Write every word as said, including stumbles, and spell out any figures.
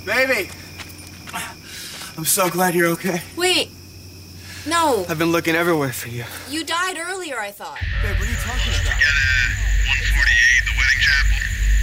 Baby! I'm so glad you're okay. Wait. No. I've been looking everywhere for you. You died earlier, I thought. Babe, what are you talking about? Get uh, one forty-eight, the wedding chapel.